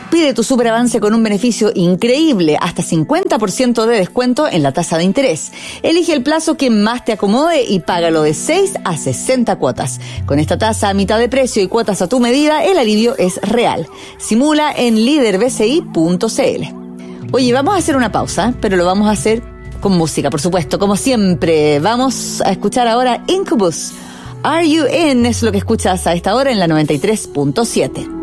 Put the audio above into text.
Pide tu superavance con un beneficio increíble, hasta 50% de descuento en la tasa de interés. Elige el plazo que más te acomode y págalo de 6 a 60 cuotas. Con esta tasa a mitad de precio y cuotas a tu medida, el alivio es real. Simula en liderbci.cl. Oye, vamos a hacer una pausa, pero lo vamos a hacer con música, por supuesto, como siempre. Vamos a escuchar ahora Incubus. Are You In? Es lo que escuchas a esta hora en la 93.7.